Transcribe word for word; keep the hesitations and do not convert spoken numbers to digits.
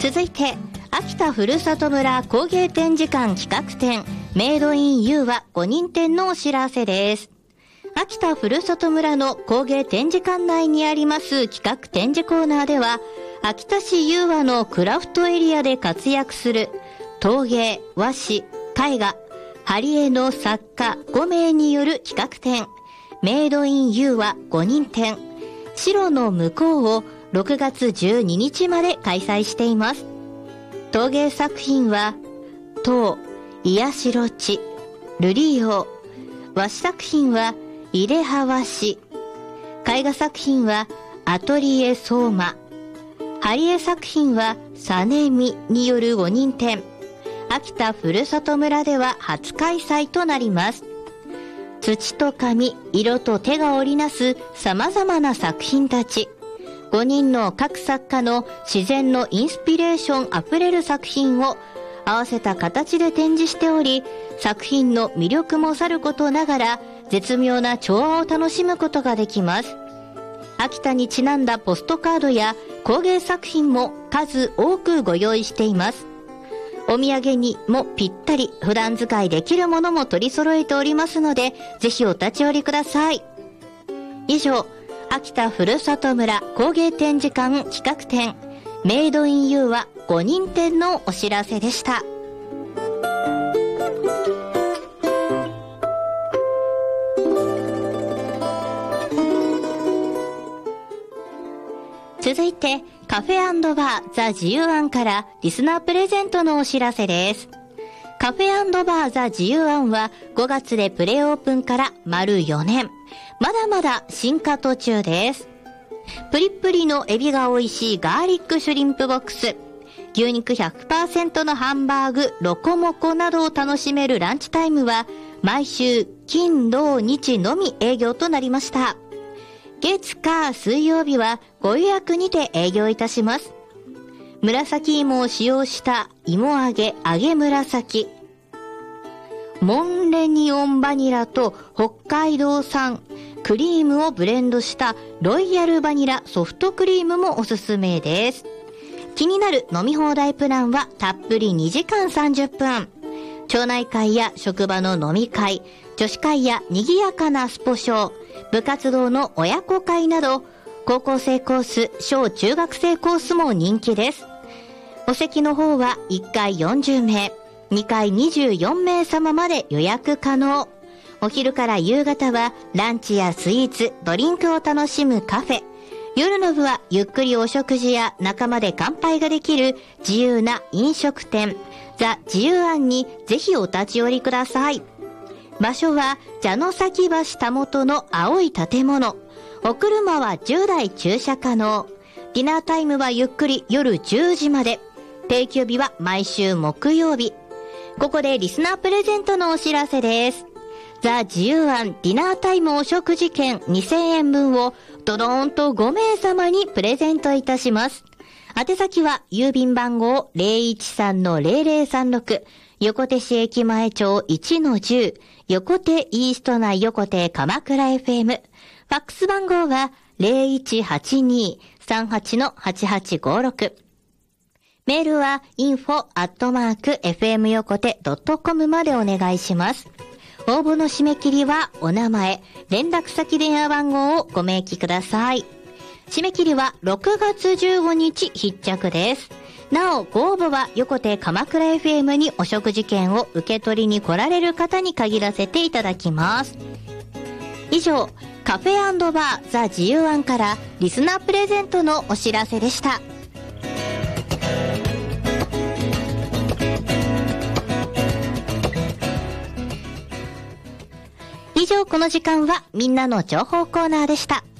続いて秋田ふるさと村工芸展示館企画展メイドインユー和ご認展のお知らせです。秋田ふるさと村の工芸展示館内にあります企画展示コーナーでは、秋田市ユー和のクラフトエリアで活躍する陶芸、和紙、絵画、貼り絵の作家ごめいによる企画展メイドインユー和ご認展白の向こうをろくがつじゅうににちまで開催しています。陶芸作品は陶、癒しろち、瑠璃葉、和紙作品は入れ葉和紙、絵画作品はアトリエ相馬、貼り絵作品はサネミによるご認展、秋田ふるさと村では初開催となります。土と紙、色と手が織りなす様々な作品たち、ごにんの各作家の自然のインスピレーションあふれる作品を合わせた形で展示しており、作品の魅力もさることながら絶妙な調和を楽しむことができます。秋田にちなんだポストカードや工芸作品も数多くご用意しています。お土産にもぴったり、普段使いできるものも取り揃えておりますので、ぜひお立ち寄りください。以上、秋田ふるさと村工芸展示館企画展メイドインユー和ご認展のお知らせでした。続いてカフェ&バーザ自由庵からリスナープレゼントのお知らせです。カフェ&バーザ自由庵はごがつでプレオープンから丸よねん。まだまだ進化途中です。プリップリのエビが美味しいガーリックシュリンプボックス、牛肉 ひゃくパーセント のハンバーグ、ロコモコなどを楽しめるランチタイムは毎週金土日のみ営業となりました。月火水曜日はご予約にて営業いたします。紫芋を使用した芋揚げ揚げ紫、モンレニオンバニラと北海道産クリームをブレンドしたロイヤルバニラソフトクリームもおすすめです。気になる飲み放題プランはたっぷりにじかんさんじゅっぷん。町内会や職場の飲み会、女子会や賑やかなスポ少、部活動の親子会など、高校生コース、小中学生コースも人気です。お席の方はいっかいよんじゅうめい、にかいにじゅうよんめい様まで予約可能。お昼から夕方はランチやスイーツ、ドリンクを楽しむカフェ。夜の部はゆっくりお食事や仲間で乾杯ができる自由な飲食店、ザ・自由庵にぜひお立ち寄りください。場所は蛇の崎橋たもとの青い建物。お車はじゅうだい駐車可能。ディナータイムはゆっくり夜じゅうじまで。定休日は毎週木曜日。ここでリスナープレゼントのお知らせです。ザ・自由庵ディナータイムお食事券にせんえんぶんをドドーンとごめい様にプレゼントいたします。宛先は郵便番号 ゼロいちさんのゼロゼロさんろく、横手市駅前町 いちのじゅう、横手イースト内横手鎌倉 エフエム。ファックス番号は ゼロいちはちに さんはち はちはちごろく。メールは インフォ アットマーク エフエム 横手 ドットコム までお願いします。応募の締め切りはお名前、連絡先電話番号をご明記ください。締め切りはろくがつじゅうごにち必着です。なお、ご応募は横手鎌倉 エフエム にお食事券を受け取りに来られる方に限らせていただきます。以上、カフェ&バーザ自由庵からリスナープレゼントのお知らせでした。以上、この時間はみんなの情報コーナーでした。